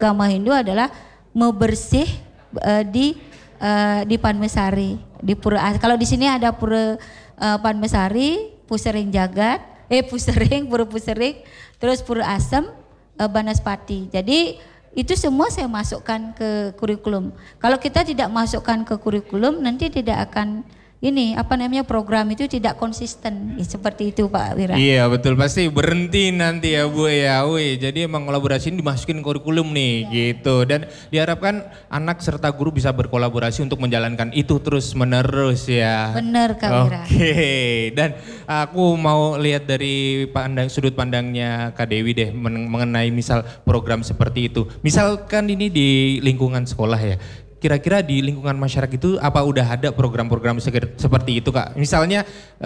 agama Hindu adalah membersih di Padmasari, di Pura. Kalau di sini ada Pura Padmasari, Pusering Jagat, Pura Pusering, terus Pura Asem, Banaspati. Jadi itu semua saya masukkan ke kurikulum. Kalau kita tidak masukkan ke kurikulum, nanti tidak akan program itu tidak konsisten. Seperti itu Pak Wira. Iya betul, pasti berhenti nanti ya Bu ya. Jadi emang kolaborasi ini dimasukin kurikulum nih gitu. Dan diharapkan anak serta guru bisa berkolaborasi untuk menjalankan itu terus menerus ya. Benar Kak Wira. Oke, dan aku mau lihat dari sudut pandangnya Kak Dewi deh mengenai misal program seperti itu. Misalkan ini di lingkungan sekolah ya. Kira-kira di lingkungan masyarakat itu apa udah ada program-program seperti itu Kak? Misalnya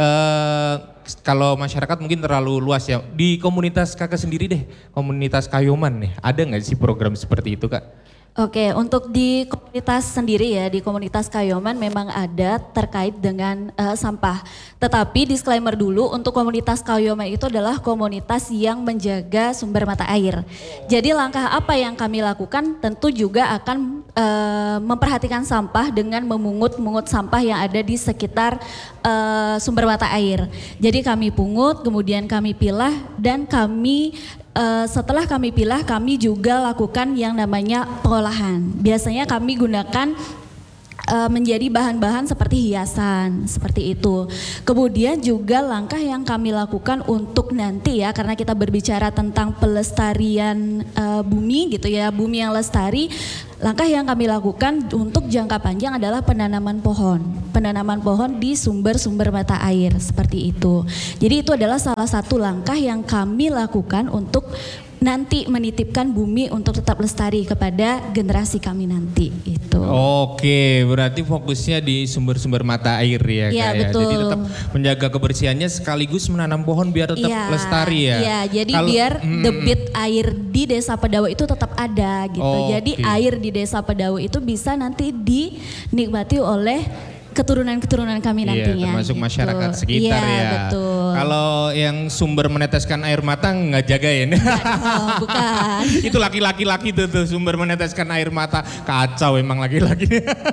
kalau masyarakat mungkin terlalu luas ya, di komunitas Kakak sendiri deh, komunitas Kayoman nih, ada nggak sih program seperti itu Kak? Oke, untuk di komunitas sendiri ya, di komunitas Kayoman memang ada terkait dengan sampah. Tetapi disclaimer dulu, untuk komunitas Kayoman itu adalah komunitas yang menjaga sumber mata air. Jadi langkah apa yang kami lakukan tentu juga akan memperhatikan sampah dengan memungut sampah yang ada di sekitar sumber mata air. Jadi kami pungut, kemudian kami pilah dan kami setelah kami pilah, kami juga lakukan yang namanya pengolahan. Biasanya kami gunakan menjadi bahan-bahan seperti hiasan, seperti itu. Kemudian juga langkah yang kami lakukan untuk nanti ya, karena kita berbicara tentang pelestarian bumi gitu ya, bumi yang lestari. Langkah yang kami lakukan untuk jangka panjang adalah penanaman pohon di sumber-sumber mata air seperti itu. Jadi itu adalah salah satu langkah yang kami lakukan untuk nanti menitipkan bumi untuk tetap lestari kepada generasi kami nanti itu. Oke, berarti fokusnya di sumber-sumber mata air ya Kak ya. Betul. Jadi tetap menjaga kebersihannya sekaligus menanam pohon biar tetap lestari ya. Iya, jadi biar debit air di Desa Pedawe itu tetap ada gitu. Jadi air di Desa Pedawe itu bisa nanti dinikmati oleh keturunan-keturunan kami nantinya. Termasuk gitu. Masyarakat sekitar ya. Betul. Kalau yang sumber meneteskan air mata nggak jagain. Bukan. Itu laki-laki tuh sumber meneteskan air mata. Kacau emang laki-laki.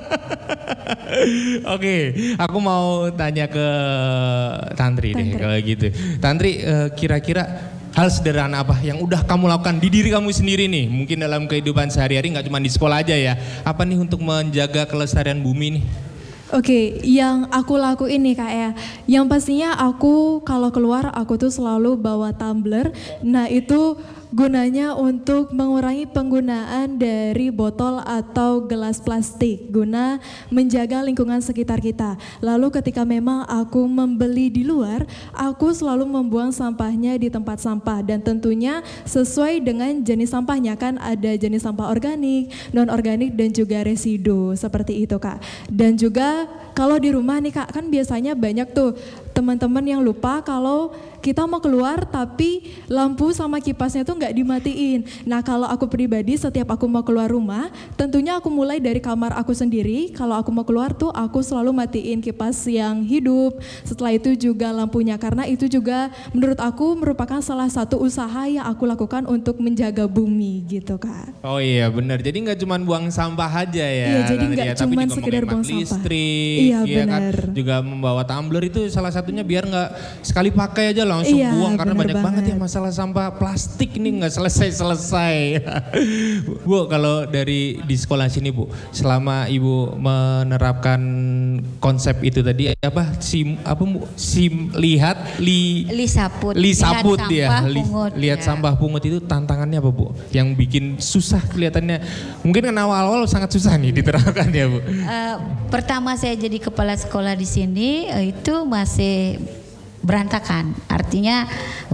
Oke, aku mau tanya ke Tantri deh kalau gitu. Tantri, kira-kira hal sederhana apa yang udah kamu lakukan di diri kamu sendiri nih, mungkin dalam kehidupan sehari-hari, nggak cuma di sekolah aja ya, apa nih untuk menjaga kelestarian bumi nih? Oke, yang aku lakuin nih Kak ya, yang pastinya aku kalau keluar aku tuh selalu bawa tumbler. Nah itu gunanya untuk mengurangi penggunaan dari botol atau gelas plastik guna menjaga lingkungan sekitar kita. Lalu ketika memang aku membeli di luar, aku selalu membuang sampahnya di tempat sampah dan tentunya sesuai dengan jenis sampahnya, kan ada jenis sampah organik, non-organik dan juga residu seperti itu Kak. Dan juga kalau di rumah nih Kak, kan biasanya banyak tuh teman-teman yang lupa kalau kita mau keluar tapi lampu sama kipasnya tuh nggak dimatiin. Nah kalau aku pribadi setiap aku mau keluar rumah, tentunya aku mulai dari kamar aku sendiri. Kalau aku mau keluar tuh aku selalu matiin kipas yang hidup. Setelah itu juga lampunya, karena itu juga menurut aku merupakan salah satu usaha yang aku lakukan untuk menjaga bumi gitu Kak. Oh iya benar, jadi nggak cuma buang sampah aja ya. Iya, jadi nggak ya, cuma juga sekedar buang listrik, sampah. Iya ya benar. Kan? Juga membawa tumbler itu salah satunya biar nggak sekali pakai aja langsung buang, karena banyak banget ya masalah sampah plastik ini nggak selesai. Bu, kalau dari di sekolah sini Bu, selama Ibu menerapkan konsep itu tadi lisaput ya, lihat sampah pungut itu tantangannya apa Bu? Yang bikin susah kelihatannya, mungkin kan awal-awal sangat susah nih diterapkan ya Bu. Pertama saya jadi kepala sekolah di sini itu masih berantakan, artinya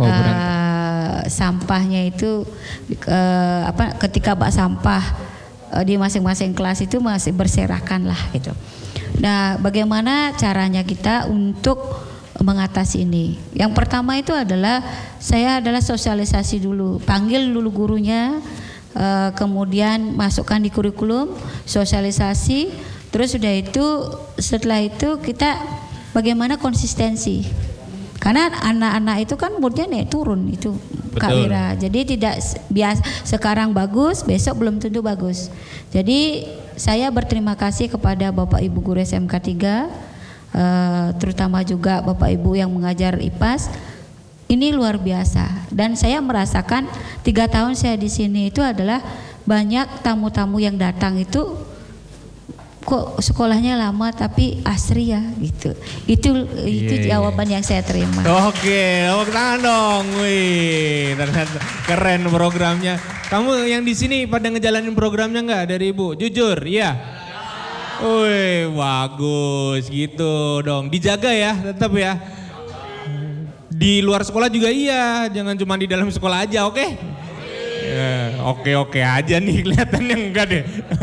sampahnya itu ketika bak sampah di masing-masing kelas itu masih berserakan lah gitu. Nah, bagaimana caranya kita untuk mengatasi ini? Yang pertama itu adalah saya sosialisasi dulu, panggil dulu gurunya, kemudian masukkan di kurikulum, sosialisasi, terus setelah itu kita bagaimana konsistensi. Karena anak-anak itu kan moodnya naik turun itu Kak Betul. Wira. Jadi tidak biasa sekarang bagus, besok belum tentu bagus. Jadi saya berterima kasih kepada Bapak Ibu guru SMK 3, terutama juga Bapak Ibu yang mengajar IPAS. Ini luar biasa dan saya merasakan 3 tahun saya di sini itu adalah banyak tamu-tamu yang datang itu kok sekolahnya lama tapi asri ya gitu. Itu Iya. jawaban yang saya terima. Oke, tepuk tangan dong. Wih, ternyata keren programnya. Kamu yang di sini pada ngejalanin programnya nggak dari Ibu? Jujur, iya. Wih, bagus gitu dong. Dijaga ya, tetap ya. Di luar sekolah juga iya, jangan cuma di dalam sekolah aja, oke? Ya, oke aja nih kelihatannya enggak deh.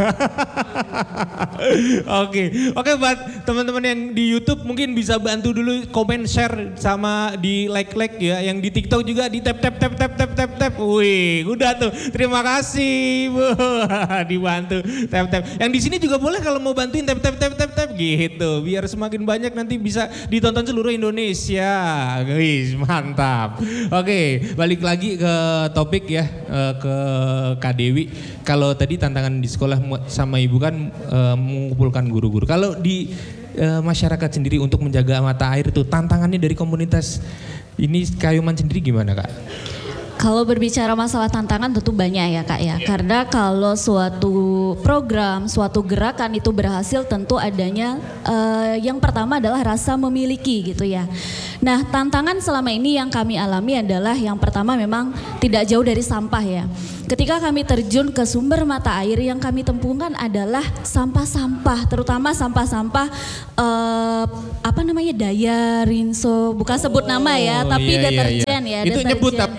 Oke buat teman-teman yang di YouTube mungkin bisa bantu dulu komen, share sama di like ya. Yang di TikTok juga di tap. Wih, udah tuh. Terima kasih Bu. Dibantu tap. Yang di sini juga boleh kalau mau bantuin tap gitu. Biar semakin banyak nanti bisa ditonton seluruh Indonesia. Wih, mantap. Oke, balik lagi ke topik ya. Ke Kak Dewi, kalau tadi tantangan di sekolah sama Ibu kan mengumpulkan guru-guru. Kalau di masyarakat sendiri untuk menjaga mata air itu tantangannya dari komunitas ini Kayoman sendiri gimana Kak? Kalau berbicara masalah tantangan tentu banyak ya Kak ya. Karena kalau suatu program, suatu gerakan itu berhasil tentu adanya yang pertama adalah rasa memiliki gitu ya. Nah tantangan selama ini yang kami alami adalah yang pertama memang tidak jauh dari sampah ya. Ketika kami terjun ke sumber mata air yang kami tempuhkan adalah sampah-sampah, terutama sampah-sampah apa namanya daya rinso, bukan sebut nama ya, tapi iya. deterjen ya. Itu deterjen. nyebut tapi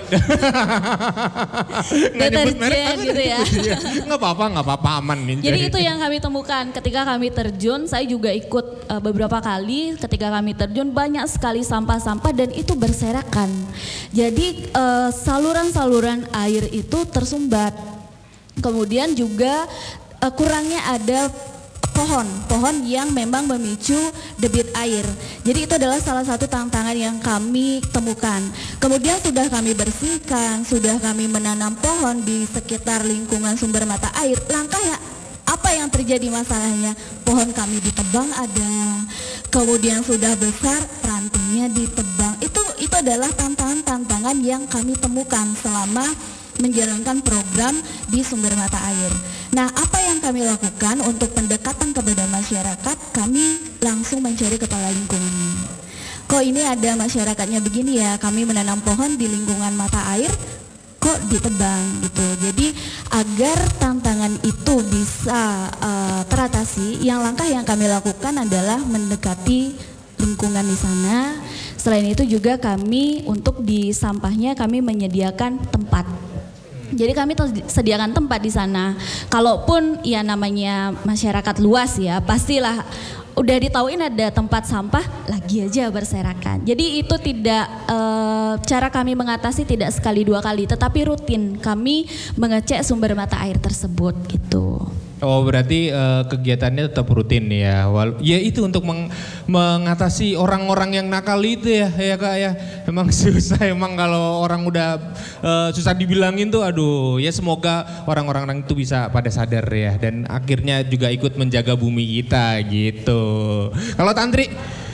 Deterjen gitu ya. Nggak apa-apa aman nih. Jadi itu yang kami temukan ketika kami terjun. Saya juga ikut beberapa kali ketika kami terjun, banyak sekali sampah-sampah dan itu berserakan. Jadi saluran-saluran air itu tersumbat. Kemudian juga kurangnya ada pohon yang memang memicu debit air. Jadi itu adalah salah satu tantangan yang kami temukan. Kemudian sudah kami bersihkan, sudah kami menanam pohon di sekitar lingkungan sumber mata air. Langkah ya apa yang terjadi masalahnya? Pohon kami ditebang ada, kemudian sudah besar rantainya ditebang. Itu adalah tantangan-tantangan yang kami temukan selama menjalankan program di sumber mata air. Nah, apa yang kami lakukan untuk pendekatan kepada masyarakat? Kami langsung mencari kepala lingkungan. Kok ini ada masyarakatnya begini ya? Kami menanam pohon di lingkungan mata air, kok ditebang gitu. Jadi agar tantangan itu bisa teratasi, yang langkah yang kami lakukan adalah mendekati lingkungan di sana. Selain itu juga kami untuk di sampahnya kami menyediakan tempat. Jadi kami sediakan tempat di sana. Kalaupun ya namanya masyarakat luas ya, pastilah udah ditauin ada tempat sampah, lagi aja berserakan. Jadi itu tidak cara kami mengatasi tidak sekali dua kali, tetapi rutin kami mengecek sumber mata air tersebut gitu. Oh berarti kegiatannya tetap rutin ya. Ya itu untuk mengatasi orang-orang yang nakal itu ya Kak ya. Emang susah emang kalau orang udah susah dibilangin tuh aduh ya semoga orang-orang itu bisa pada sadar ya. Dan akhirnya juga ikut menjaga bumi kita gitu. Kalau Tantri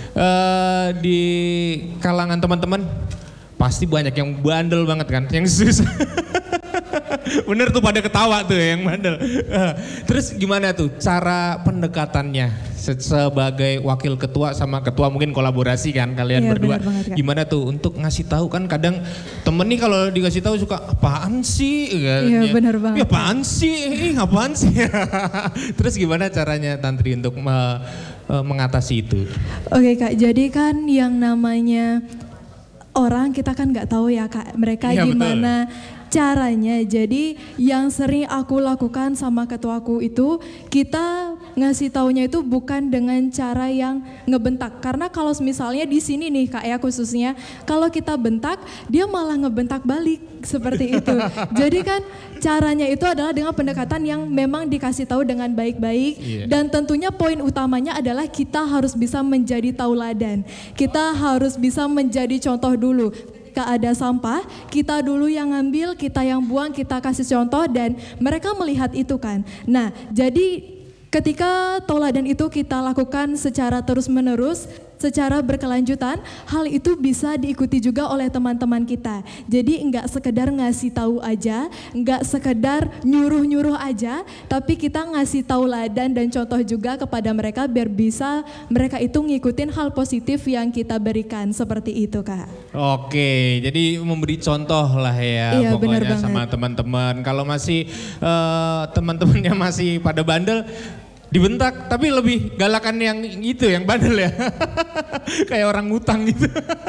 di kalangan teman-teman pasti banyak yang bandel banget kan. Yang susah. Bener tuh pada ketawa tuh yang bandel. Terus gimana tuh cara pendekatannya sebagai wakil ketua sama ketua mungkin kolaborasi kan kalian berdua. Banget, gimana tuh untuk ngasih tahu kan kadang temen nih kalau dikasih tahu suka apaan sih? Iya benar banget. Ya apaan sih? Apaan sih? Terus gimana caranya Tantri untuk mengatasi itu? Oke Kak, jadi kan yang namanya orang kita kan nggak tahu ya Kak mereka Iya, gimana caranya. Jadi yang sering aku lakukan sama ketuaku itu kita ngasih taunya itu bukan dengan cara yang ngebentak. Karena kalau misalnya di sini nih Kak ya khususnya, kalau kita bentak, dia malah ngebentak balik seperti itu. Jadi kan caranya itu adalah dengan pendekatan yang memang dikasih tahu dengan baik-baik. Dan tentunya poin utamanya adalah kita harus bisa menjadi tauladan. Kita harus bisa menjadi contoh dulu. Ketika ada sampah, kita dulu yang ngambil, kita yang buang, kita kasih contoh dan mereka melihat itu kan. Nah, jadi ketika tauladan itu kita lakukan secara terus-menerus, secara berkelanjutan, hal itu bisa diikuti juga oleh teman-teman kita. Jadi enggak sekedar ngasih tahu aja, enggak sekedar nyuruh-nyuruh aja, tapi kita ngasih tauladan dan contoh juga kepada mereka biar bisa mereka itu ngikutin hal positif yang kita berikan seperti itu Kak. Oke, jadi memberi contoh lah ya Iya, benar pokoknya banget. sama teman-teman. Kalau masih teman-temannya masih pada bandel, dibentak, tapi lebih galakan yang itu, yang bandel ya. Kayak orang ngutang gitu.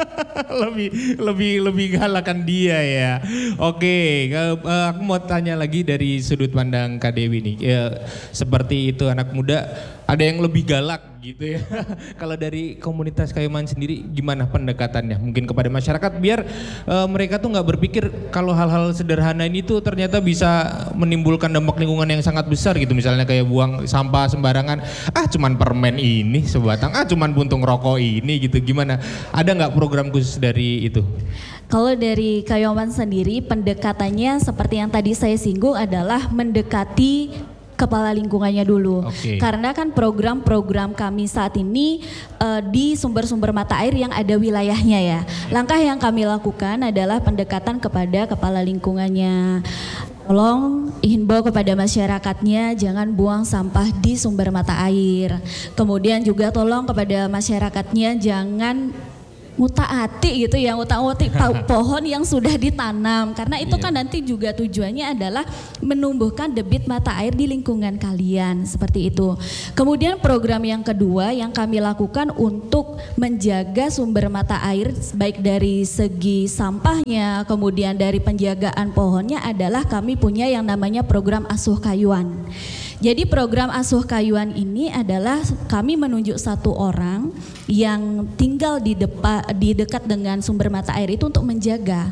lebih galakan dia ya. Oke, aku mau tanya lagi dari sudut pandang Kak Dewi nih. Seperti itu anak muda, ada yang lebih galak gitu ya. Kalau dari komunitas Kayoman sendiri gimana pendekatannya? Mungkin kepada masyarakat biar mereka tuh nggak berpikir kalau hal-hal sederhana ini tuh ternyata bisa menimbulkan dampak lingkungan yang sangat besar gitu. Misalnya kayak buang sampah sembarangan, cuman permen ini sebatang, cuman puntung rokok ini gitu. Gimana? Ada nggak program khusus dari itu? Kalau dari Kayoman sendiri pendekatannya seperti yang tadi saya singgung adalah mendekati kepala lingkungannya dulu. Oke. Karena kan program-program kami saat ini di sumber-sumber mata air yang ada wilayahnya ya. Langkah yang kami lakukan adalah pendekatan kepada kepala lingkungannya. Tolong himbau kepada masyarakatnya jangan buang sampah di sumber mata air. Kemudian juga tolong kepada masyarakatnya jangan ngutak-atik gitu ya, ngutak-atik pohon yang sudah ditanam karena itu kan nanti juga tujuannya adalah menumbuhkan debit mata air di lingkungan kalian seperti itu. Kemudian program yang kedua yang kami lakukan untuk menjaga sumber mata air baik dari segi sampahnya kemudian dari penjagaan pohonnya adalah kami punya yang namanya program asuh kayuan. Jadi program asuh kayuan ini adalah kami menunjuk satu orang yang tinggal di dekat dengan sumber mata air itu untuk menjaga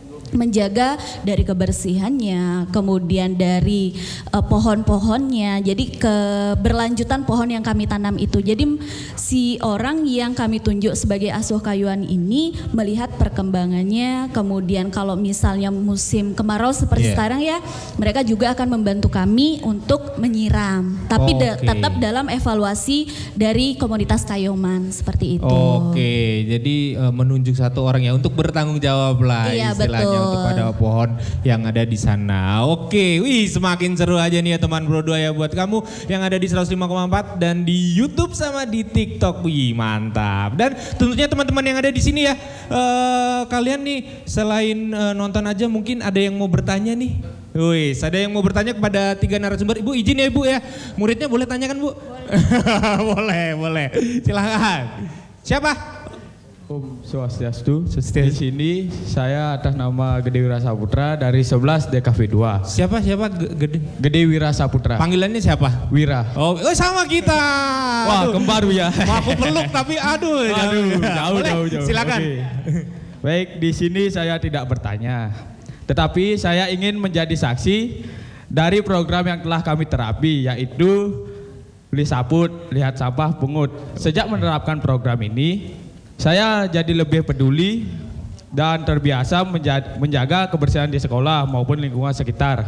dari kebersihannya, kemudian dari pohon-pohonnya. Jadi keberlanjutan pohon yang kami tanam itu. Jadi si orang yang kami tunjuk sebagai asuh kayuan ini melihat perkembangannya. Kemudian kalau misalnya musim kemarau seperti sekarang ya, mereka juga akan membantu kami untuk menyiram. Tapi tetap dalam evaluasi dari komunitas Kayoman seperti itu. Oke, jadi menunjuk satu orang ya untuk bertanggung jawab lah Iya, istilahnya betul. untuk pada pohon yang ada di sana. Oke, semakin seru aja nih ya teman Bro 2 ya buat kamu yang ada di 105,4 dan di YouTube sama di TikTok. Mantap. Dan tentunya teman-teman yang ada di sini ya, kalian nih selain nonton aja mungkin ada yang mau bertanya nih. Ada yang mau bertanya kepada 3 narasumber. Ibu izin ya Ibu ya. Muridnya boleh tanyakan Bu? boleh. Silakan. Siapa? Om Swastiastu. Di sini saya atas nama Gede Wira Saputra dari 11 DKV 2. Siapa? Gede. Gede Wira Saputra. Panggilannya siapa? Wira. Oh, sama kita. Wah, kembar ya. Mau aku peluk tapi aduh. Jauh. Silakan. Oke. Baik, di sini saya tidak bertanya. Tetapi saya ingin menjadi saksi dari program yang telah kami terapi yaitu beli saput, lihat sampah, pungut. Sejak menerapkan program ini, saya jadi lebih peduli dan terbiasa menjaga kebersihan di sekolah maupun lingkungan sekitar.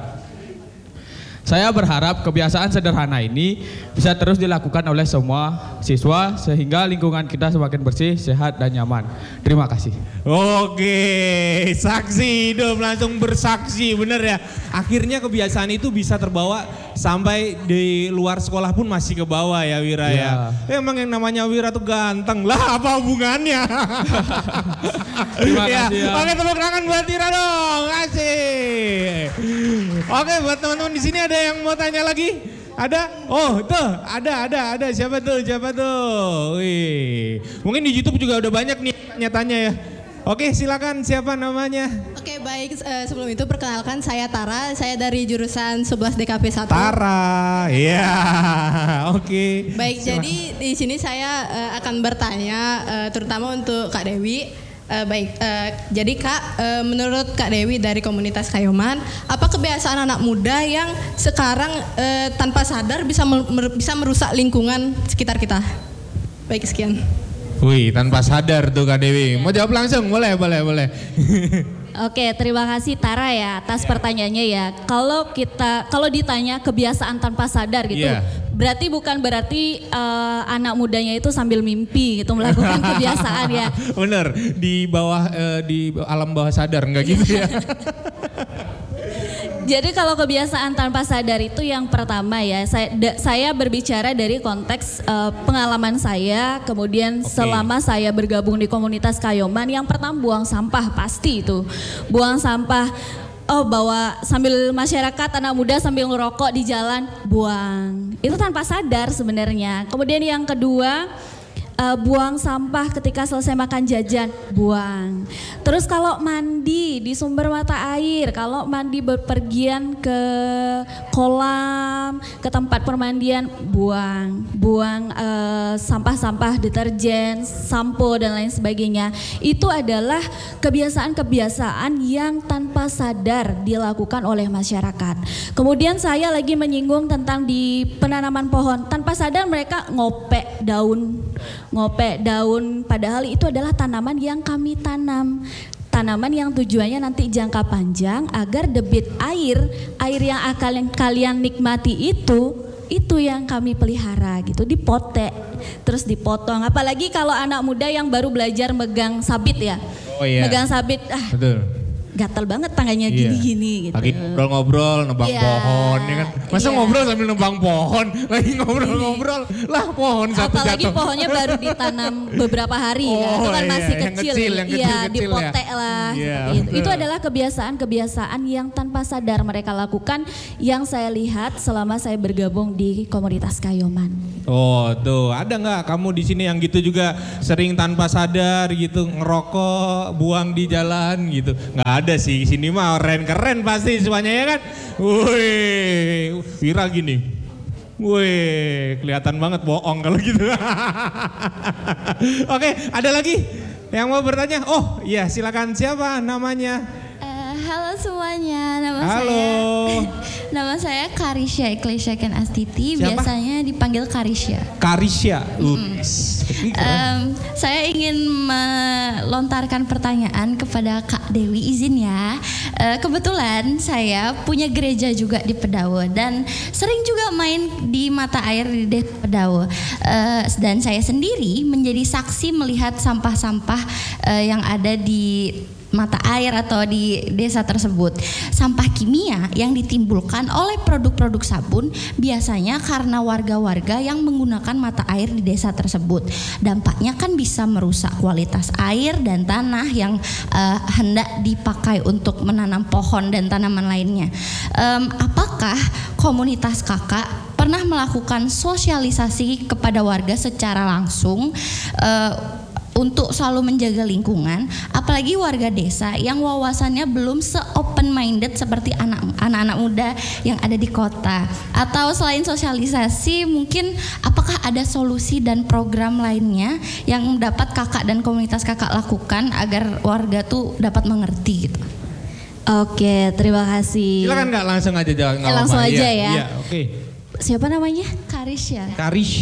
Saya berharap kebiasaan sederhana ini bisa terus dilakukan oleh semua siswa sehingga lingkungan kita semakin bersih, sehat, dan nyaman. Terima kasih. Oke, saksi hidup langsung bersaksi, bener ya. Akhirnya kebiasaan itu bisa terbawa sampai di luar sekolah pun masih ke bawah ya Wira ya. Emang yang namanya Wira tuh ganteng lah, apa hubungannya? Terima kasih ya. Oke, tepuk tangan buat Wira dong, asik. Oke, buat teman-teman di sini ada yang mau tanya lagi? Ada? Oh, tuh, ada. Siapa tuh? Wih. Mungkin di YouTube juga udah banyak nih tanya-tanya ya. Oke, silakan siapa namanya? Oke, baik. Sebelum itu perkenalkan saya Tara. Saya dari jurusan 11 DKP 1. Tara, iya, oke. Baik, jadi di sini saya akan bertanya terutama untuk Kak Dewi. Jadi Kak, menurut Kak Dewi dari komunitas Kayoman, apa kebiasaan anak muda yang sekarang tanpa sadar bisa merusak lingkungan sekitar kita? Baik, sekian. Wih, tanpa sadar tuh Kak Dewi. Mau jawab langsung? Boleh. Oke, terima kasih Tara ya atas pertanyaannya ya. Kalau ditanya kebiasaan tanpa sadar gitu, berarti bukan berarti anak mudanya itu sambil mimpi gitu melakukan kebiasaan ya. Bener, di bawah di alam bawah sadar enggak gitu ya. Jadi kalau kebiasaan tanpa sadar itu yang pertama ya, saya berbicara dari konteks pengalaman saya, kemudian selama saya bergabung di komunitas Kayoman, yang pertama buang sampah pasti itu, buang sampah. Bawa sambil masyarakat anak muda sambil ngerokok di jalan, buang. Itu tanpa sadar sebenarnya. Kemudian yang kedua, buang sampah ketika selesai makan jajan, buang. Terus kalau mandi di sumber mata air, kalau mandi berpergian ke kolam, ke tempat permandian, buang. Buang sampah-sampah deterjen, sampo dan lain sebagainya. Itu adalah kebiasaan-kebiasaan yang tanpa sadar dilakukan oleh masyarakat. Kemudian saya lagi menyinggung tentang di penanaman pohon, tanpa sadar mereka ngopek daun, padahal itu adalah tanaman yang kami tanam. Tanaman yang tujuannya nanti jangka panjang agar debit air yang akan kalian nikmati itu yang kami pelihara gitu, dipotek, terus dipotong. Apalagi kalau anak muda yang baru belajar megang sabit ya. Megang sabit, betul. Gatal banget tangannya gini-gini gitu. Lagi ngobrol-ngobrol, nebang pohon ya kan. Masa ngobrol sambil nebang pohon? Lagi ngobrol-ngobrol, lah pohon satu apalagi jatuh. pohonnya baru ditanam beberapa hari kan. Itu kan masih kecil. Yang kecil dipotek lah. Itu adalah kebiasaan-kebiasaan yang tanpa sadar mereka lakukan, yang saya lihat selama saya bergabung di komunitas Kayoman. Oh tuh, ada nggak kamu di sini yang gitu juga sering tanpa sadar gitu ngerokok, buang di jalan gitu? Nggak ada sih, sini mah keren pasti semuanya ya kan. Wih, viral gini. Wih, kelihatan banget bohong kalau gitu. Oke, ada lagi yang mau bertanya? Oh iya, silakan, siapa namanya? Halo semuanya, nama saya Karisya Ikhlasyakan Astiti. Siapa? Biasanya dipanggil Karisya. Karisya. Saya ingin melontarkan pertanyaan kepada Kak Dewi, izin ya. Kebetulan saya punya gereja juga di Pedawe dan sering juga main di mata air di Desa Pedawe. Dan saya sendiri menjadi saksi melihat sampah-sampah yang ada di mata air atau di desa tersebut. Sampah kimia yang ditimbulkan oleh produk-produk sabun biasanya karena warga-warga yang menggunakan mata air di desa tersebut. Dampaknya kan bisa merusak kualitas air dan tanah yang hendak dipakai untuk menanam pohon dan tanaman lainnya. Apakah komunitas kakak pernah melakukan sosialisasi kepada warga secara langsung untuk selalu menjaga lingkungan, apalagi warga desa yang wawasannya belum se-open minded seperti anak-anak muda yang ada di kota? Atau selain sosialisasi, mungkin apakah ada solusi dan program lainnya yang dapat kakak dan komunitas kakak lakukan agar warga tuh dapat mengerti gitu? Oke, terima kasih. Silakan Kak, langsung aja jawab. Langsung aja ya. Iya, oke. Siapa namanya? Karisya.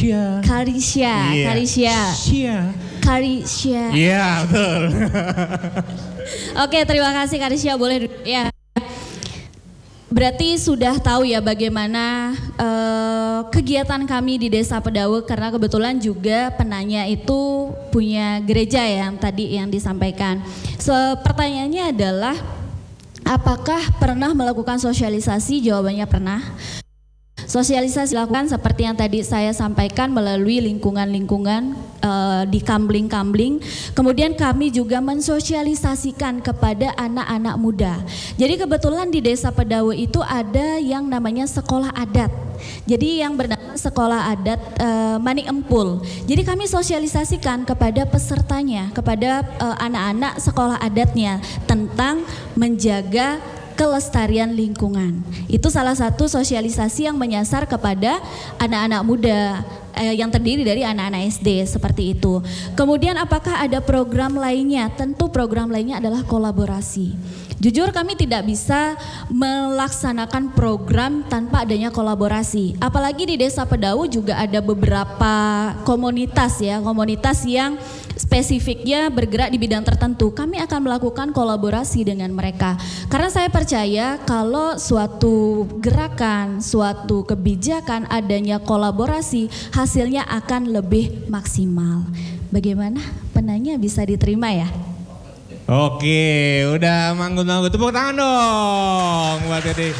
Iya, betul. Oke, terima kasih Karisya, boleh ya. Berarti sudah tahu ya bagaimana kegiatan kami di Desa Pedawe, karena kebetulan juga penanya itu punya gereja yang tadi yang disampaikan. Pertanyaannya adalah apakah pernah melakukan sosialisasi? Jawabannya pernah. Sosialisasi dilakukan seperti yang tadi saya sampaikan melalui lingkungan-lingkungan di Kambling. Kemudian kami juga mensosialisasikan kepada anak-anak muda. Jadi kebetulan di Desa Pedawe itu ada yang namanya sekolah adat. Jadi yang bernama sekolah adat Manik Empul. Jadi kami sosialisasikan kepada pesertanya, kepada anak-anak sekolah adatnya tentang menjaga kelestarian lingkungan. Itu salah satu sosialisasi yang menyasar kepada anak-anak muda yang terdiri dari anak-anak SD seperti itu. Kemudian apakah ada program lainnya? Tentu program lainnya adalah kolaborasi. Jujur kami tidak bisa melaksanakan program tanpa adanya kolaborasi. Apalagi di Desa Pedawe juga ada beberapa komunitas yang spesifiknya bergerak di bidang tertentu. Kami akan melakukan kolaborasi dengan mereka. Karena saya percaya kalau suatu gerakan, suatu kebijakan adanya kolaborasi, hasilnya akan lebih maksimal. Bagaimana? Penanya bisa diterima ya? Oke, udah manggut-manggut, tepuk tangan dong buat Dede.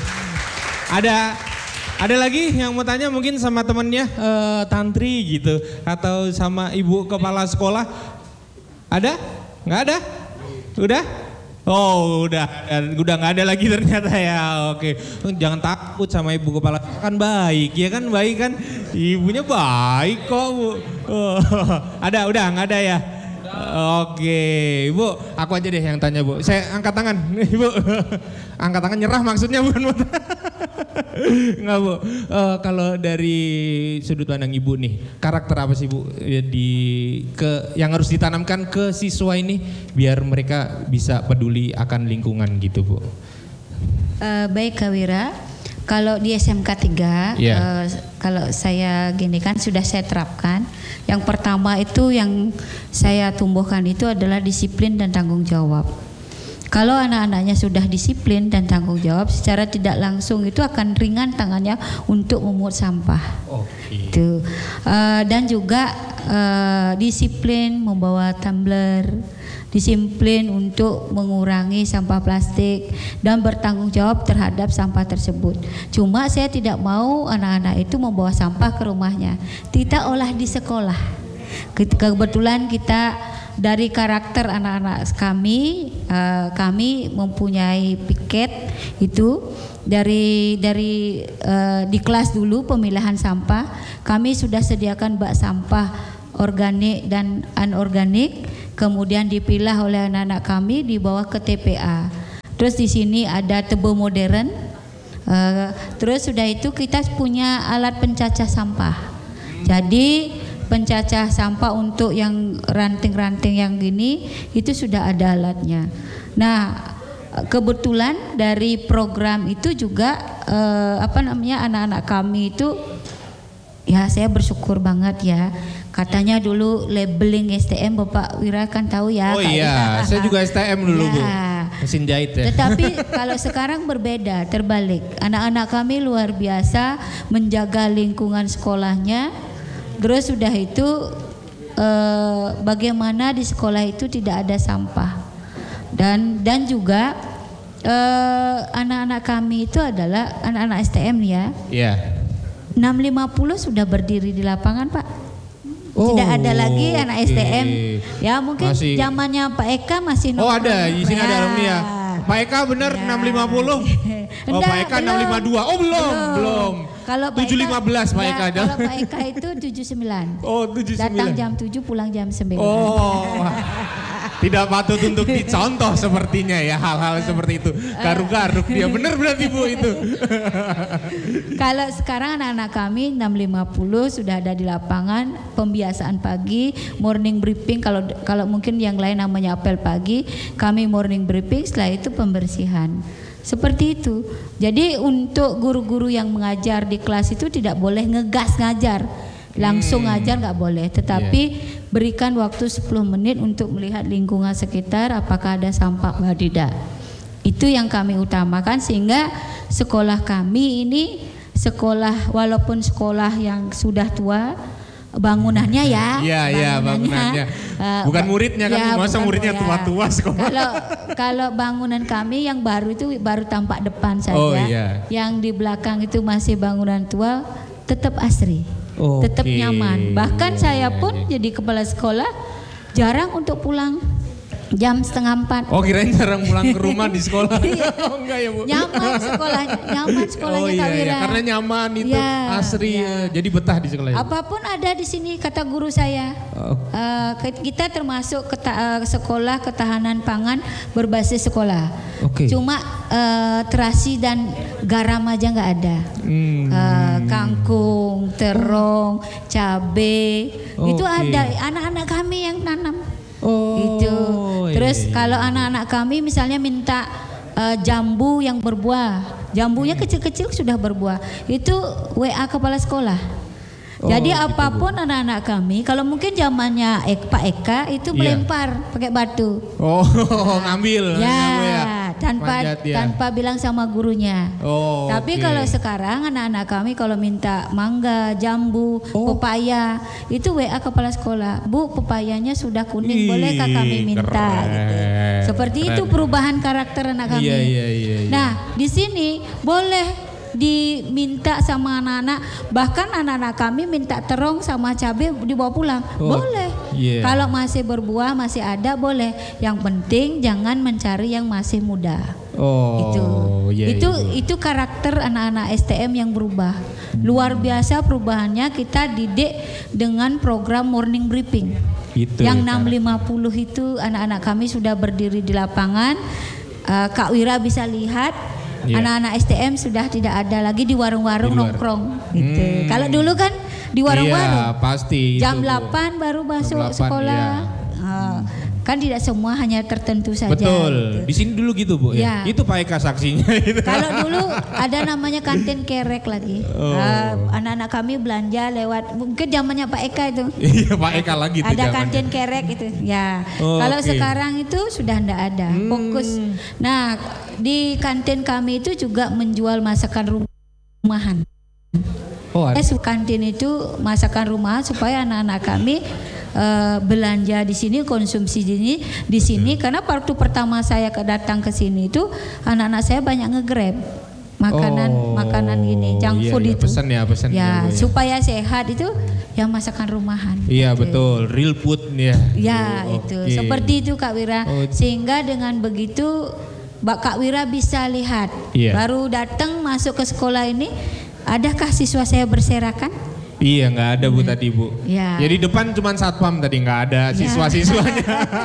Ada lagi yang mau tanya mungkin sama temennya Tantri gitu atau sama ibu kepala sekolah? Ada? Nggak ada? Udah? Oh udah nggak ada lagi ternyata ya. Oke, jangan takut sama ibu kepala, kan baik ya kan, baik kan, ibunya baik kok Bu. Oh, udah nggak ada ya. Oke, Bu, aku aja deh yang tanya Bu. Saya angkat tangan, Ibu. Angkat tangan nyerah maksudnya bukan? Enggak Bu. Kalau dari sudut pandang Ibu nih, karakter apa sih Bu yang harus ditanamkan ke siswa ini biar mereka bisa peduli akan lingkungan gitu Bu? Baik Kak Wira. Kalau di SMK 3, kalau saya gini kan sudah saya terapkan. Yang pertama itu yang saya tumbuhkan itu adalah disiplin dan tanggung jawab. Kalau anak-anaknya sudah disiplin dan tanggung jawab, secara tidak langsung itu akan ringan tangannya untuk memungut sampah. Itu. Dan juga disiplin membawa tumbler, disiplin untuk mengurangi sampah plastik dan bertanggung jawab terhadap sampah tersebut. Cuma saya tidak mau anak-anak itu membawa sampah ke rumahnya. Kita olah di sekolah. Kebetulan kita dari karakter anak-anak kami mempunyai piket itu dari di kelas dulu pemilahan sampah kami sudah sediakan bak sampah organik dan anorganik, kemudian dipilah oleh anak-anak kami dibawa ke TPA. Terus di sini ada tebo modern. Terus sudah itu kita punya alat pencacah sampah. Jadi pencacah sampah untuk yang ranting-ranting yang gini itu sudah ada alatnya. Nah, kebetulan dari program itu juga anak-anak kami itu ya saya bersyukur banget ya. Katanya dulu labeling STM Bapak Wira kan tahu ya. Oh iya, saya juga STM dulu Bu. Mesin jahit ya. Tetapi kalau sekarang berbeda, terbalik. Anak-anak kami luar biasa menjaga lingkungan sekolahnya. Terus sudah itu bagaimana di sekolah itu tidak ada sampah. Dan juga anak-anak kami itu adalah anak-anak STM ya. Iya. 650 sudah berdiri di lapangan Pak. Tidak ada lagi anak STM. Ya mungkin zamannya Pak Eka masih. Oh ada, di sini ada alumni ya. Pak Eka benar 650. Oh Pak Eka 652. Oh belum. Kalau 715 Pak Eka. Kalau Pak Eka itu 79. Oh 79. Datang jam 7 pulang jam 9. Oh. Tidak patut untuk dicontoh sepertinya ya hal-hal seperti itu. Garuk-garuk dia benar berarti Bu itu. Kalau sekarang anak-anak kami 650 sudah ada di lapangan pembiasaan pagi, morning briefing, kalau mungkin yang lain namanya apel pagi, kami morning briefing, setelah itu pembersihan. Seperti itu. Jadi untuk guru-guru yang mengajar di kelas itu tidak boleh ngegas ngajar. Langsung ngajar nggak boleh, tetapi berikan waktu 10 menit untuk melihat lingkungan sekitar apakah ada sampah atau tidak. Itu yang kami utamakan sehingga sekolah kami ini sekolah walaupun sekolah yang sudah tua bangunannya ya. Iya, bangunannya. Bukan muridnya kan, ya, masa bukan, muridnya ya. tua-tua sekolah. Kalau bangunan kami yang baru itu baru tampak depan saja. Oh, iya. Yang di belakang itu masih bangunan tua, tetap asri. Oke. Tetap nyaman. Bahkan saya pun jadi kepala sekolah jarang untuk pulang jam 3:30. Oh, kirain jarang pulang ke rumah di sekolah. Oh, enggak ya, Bu. Nyaman sekolahnya Oh Kak iya, Wira. karena nyaman itu, Ya, asri, ya. jadi betah di sekolah. Apapun ada di sini kata guru saya. Oh. Kita termasuk sekolah ketahanan pangan berbasis sekolah. Oke. Cuma terasi dan garam aja nggak ada. Kangkung, terong, cabe, itu Oke. ada. Anak-anak kami yang nanam. Oh, Itu. Terus iya. kalau anak-anak kami misalnya minta jambu yang berbuah, jambunya kecil-kecil sudah berbuah, itu WA kepala sekolah. Jadi gitu, apapun anak-anak kami, kalau mungkin zamannya Pak Eka itu Iya. melempar pakai batu. Oh, ngambil. Ya, Manjat, ya. tanpa bilang sama gurunya. Oh, Tapi oke. kalau sekarang anak-anak kami kalau minta mangga, jambu, Oh. pepaya, itu WA kepala sekolah. Bu, pepayanya sudah kuning, Ih, bolehkah kami minta? keren, Gitu. Seperti keren. itu perubahan karakter anak kami. Iya. Nah, di sini boleh diminta sama anak-anak, bahkan anak-anak kami minta terong sama cabai dibawa pulang, Oh, boleh. iya. Kalau masih berbuah masih ada boleh. Yang penting jangan mencari yang masih muda. Oh, iya, Itu karakter anak-anak STM yang berubah. Luar biasa perubahannya. Kita didik dengan program morning briefing. Itu Yang ya, 650 itu anak-anak kami sudah berdiri di lapangan. Kak Wira bisa lihat. Iya. Anak-anak STM sudah tidak ada lagi di warung-warung Di luar. nongkrong. Gitu. Kalau dulu kan di warung-warung. Iya, pasti. Jam itu, Bu. 8 baru masuk 8, sekolah. iya. Kan tidak semua hanya tertentu saja. Betul. gitu. Di sini dulu gitu, Bu. Ya. Itu Pak Eka saksinya. Itu. Kalau dulu ada namanya kantin kerek lagi. Oh. Anak-anak kami belanja lewat mungkin zamannya Pak Eka itu. Iya, Pak Eka lagi tuh Ada zamannya. kantin kerek itu. Ya. Oh, Kalau oke. sekarang itu sudah tidak ada. Fokus. Nah, di kantin kami itu juga menjual masakan rumahan. Oh, ada. Kantin itu masakan rumah supaya anak-anak kami belanja di sini, konsumsi di sini karena waktu pertama saya datang ke sini itu anak-anak saya banyak nge-grab makanan gini, junk iya, food iya. itu. Pesan ya, Bu, ya. Supaya sehat itu yang masakan rumahan. Iya, gitu. betul. Real food ya. Ya, Oh, itu. oke. Seperti itu Kak Wira. Oh. Sehingga dengan begitu Kak Wira bisa lihat. Iya. Baru datang masuk ke sekolah ini, adakah siswa saya berserakan? Iya, nggak ada Bu tadi, Bu. Ya. Jadi depan cuma satpam tadi, nggak ada siswa-siswanya.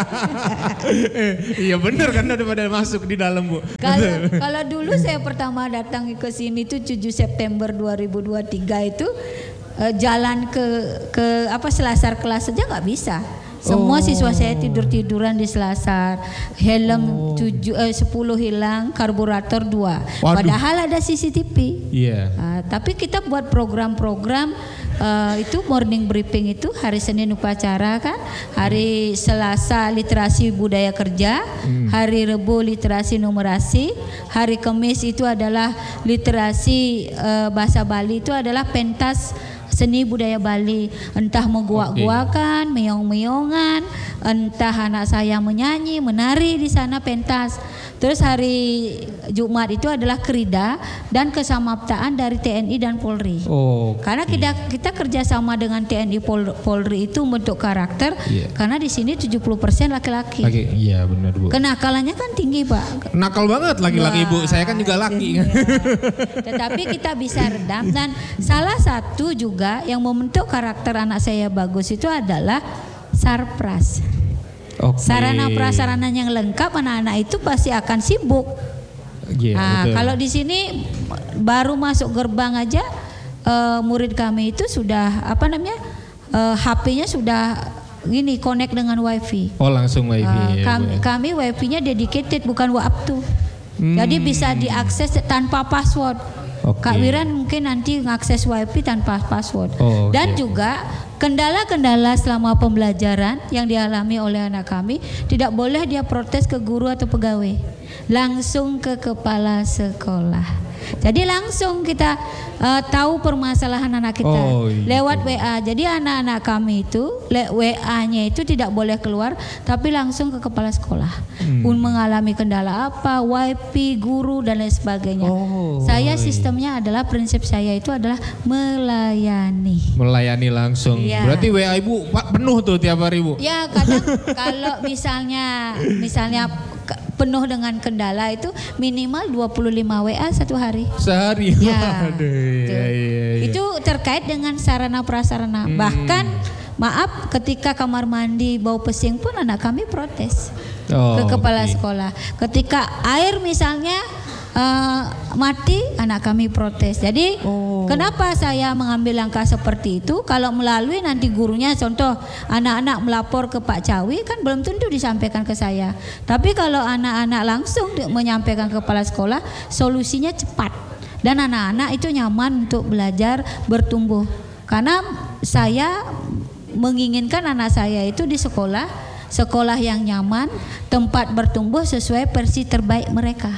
Iya bener kan, udah pada masuk di dalam, Bu. Kalau dulu saya pertama datang ke sini itu 7 September 2023 itu jalan ke selasar kelas saja nggak bisa. Semua siswa saya tidur-tiduran di selasar. Helm 10 hilang, karburator 2. Waduh. Padahal ada CCTV. Iya. Tapi kita buat program-program itu morning briefing itu hari Senin upacara kan, hari Selasa literasi budaya kerja, hari Rebo literasi numerasi, hari Kamis itu adalah literasi bahasa Bali, itu adalah pentas seni budaya Bali, entah mengguak-guakan, meong-meongan, entah anak saya menyanyi, menari di sana pentas. Terus hari Jumat itu adalah kerida dan kesamaptaan dari TNI dan Polri. Oh. Karena kita kerjasama dengan TNI Polri itu membentuk karakter. Iya. Karena di sini 70% laki-laki. Oke, iya benar, Bu. Kenakalannya kan tinggi Pak. Nakal banget laki-laki, Bu. Saya kan juga laki. Iya. Tetapi kita bisa redam, dan salah satu juga yang membentuk karakter anak saya bagus itu adalah sarpras. Oke. Sarana prasarana yang lengkap, anak-anak itu pasti akan sibuk. Iya, betul. Kalau di sini baru masuk gerbang aja murid kami itu sudah HP-nya sudah gini connect dengan WiFi. Oh, langsung WiFi. ya, Bu. Kami WiFi-nya dedicated bukan WhatsApp. Jadi bisa diakses tanpa password. Oke. Kak Wiran mungkin nanti ngakses WiFi tanpa password. Oh, oke. Dan juga kendala-kendala selama pembelajaran yang dialami oleh anak kami, tidak boleh dia protes ke guru atau pegawai, langsung ke kepala sekolah. Jadi langsung kita tahu permasalahan anak kita lewat WA. Jadi anak-anak kami itu WA-nya itu tidak boleh keluar, tapi langsung ke kepala sekolah. Mengalami kendala apa, wifi, guru dan lain sebagainya. Saya sistemnya adalah prinsip saya itu adalah melayani langsung. Iya. Berarti WA ibu penuh tuh tiap hari bu? Ya kadang kalau misalnya penuh dengan kendala itu minimal 25 WA satu hari. Sehari? Ya. Aduh, iya. Itu terkait dengan sarana prasarana. Bahkan maaf ketika kamar mandi bau pesing pun anak kami protes ke kepala sekolah. Ketika air misalnya mati, anak kami protes. Jadi kenapa saya mengambil langkah seperti itu? Kalau melalui nanti gurunya, contoh anak-anak melapor ke Pak Cawi kan belum tentu disampaikan ke saya. Tapi kalau anak-anak langsung menyampaikan ke kepala sekolah, solusinya cepat dan anak-anak itu nyaman untuk belajar bertumbuh. Karena saya menginginkan anak saya itu di sekolah yang nyaman, tempat bertumbuh sesuai versi terbaik mereka.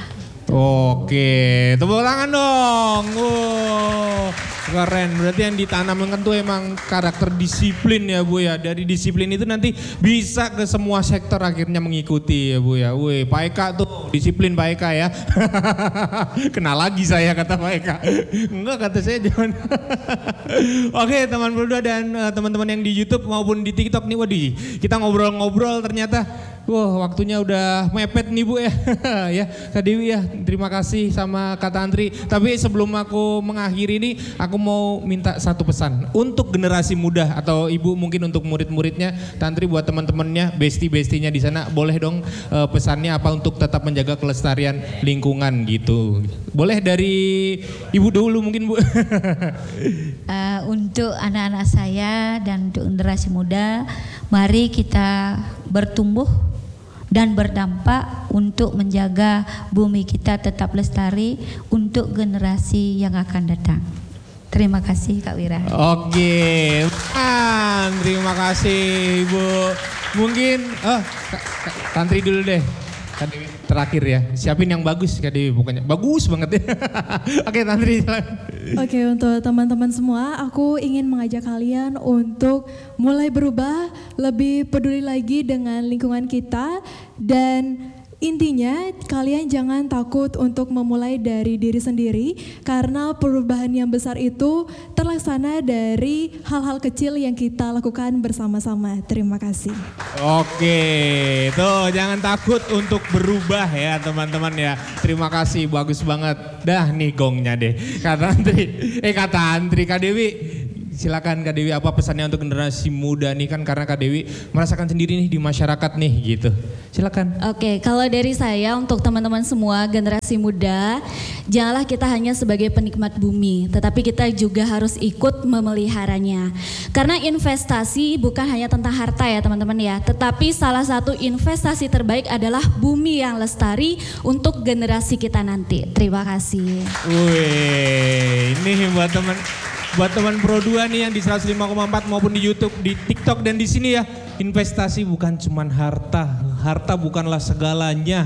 Oke, tepuk tangan dong. Keren. Berarti yang ditanamkan tuh emang karakter disiplin ya Bu ya. Dari disiplin itu nanti bisa ke semua sektor akhirnya mengikuti ya Bu ya. Wih, Pak Eka tuh disiplin Pak Eka ya. Kenal lagi saya kata Pak Eka. Enggak, kata saya jangan. Oke, teman berdua dan teman-teman yang di YouTube maupun di TikTok nih, waduh, kita ngobrol-ngobrol ternyata. Wah, waktunya udah mepet nih Bu ya. Ya, Kak Dewi ya, terima kasih sama Kak Tantri. Tapi sebelum aku mengakhiri ini, aku mau minta satu pesan untuk generasi muda atau Ibu mungkin untuk murid-muridnya, Tantri buat teman-temannya, besti-bestinya di sana, boleh dong pesannya apa untuk tetap menjaga kelestarian lingkungan gitu. Boleh dari Ibu dulu mungkin Bu. Untuk anak-anak saya dan untuk generasi muda, mari kita bertumbuh dan berdampak untuk menjaga bumi kita tetap lestari untuk generasi yang akan datang. Terima kasih Kak Wira. Oke, terima kasih Ibu. Mungkin Kak Tantri dulu deh. Kak Dewi terakhir ya. Siapin yang bagus Kak Dewi, pokoknya bagus banget ya. Oke Tantri. Oke, untuk teman-teman semua, aku ingin mengajak kalian untuk mulai berubah, lebih peduli lagi dengan lingkungan kita, dan intinya kalian jangan takut untuk memulai dari diri sendiri, karena perubahan yang besar itu terlaksana dari hal-hal kecil yang kita lakukan bersama-sama. Terima kasih. Oke, tuh jangan takut untuk berubah ya teman-teman ya. Terima kasih, bagus banget. Dah nih gongnya deh. Kak Tantri, Kak Dewi. Silakan Kak Dewi, apa pesannya untuk generasi muda nih, kan karena Kak Dewi merasakan sendiri nih di masyarakat nih gitu. Silakan. Oke, kalau dari saya untuk teman-teman semua generasi muda, janganlah kita hanya sebagai penikmat bumi, tetapi kita juga harus ikut memeliharanya. Karena investasi bukan hanya tentang harta ya teman-teman ya, tetapi salah satu investasi terbaik adalah bumi yang lestari untuk generasi kita nanti. Terima kasih. Wih, ini buat teman Pro 2 nih yang di 105,4 maupun di YouTube, di TikTok dan di sini ya. Investasi bukan cuman harta. Harta bukanlah segalanya.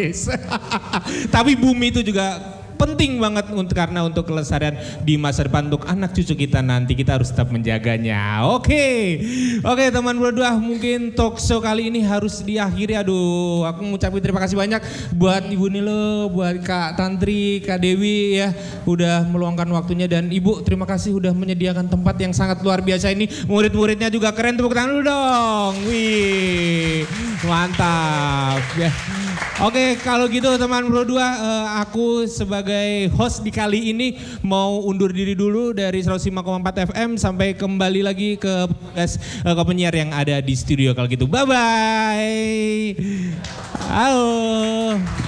Tapi bumi itu juga penting banget karena untuk kelestarian di masa depan untuk anak cucu kita nanti, kita harus tetap menjaganya. Oke teman berdua, mungkin talk show kali ini harus diakhiri. Aduh, aku ngucapin terima kasih banyak buat Ibu Nilo, buat Kak Tantri, Kak Dewi ya, udah meluangkan waktunya, dan Ibu terima kasih udah menyediakan tempat yang sangat luar biasa ini. Murid-muridnya juga keren, tepuk tangan dulu dong. Wih, mantap ya. Oke, kalau gitu teman Pro 2, aku sebagai host di kali ini mau undur diri dulu dari 105,4 FM sampai kembali lagi ke penyiar yang ada di studio kalau gitu. Bye bye. Halo.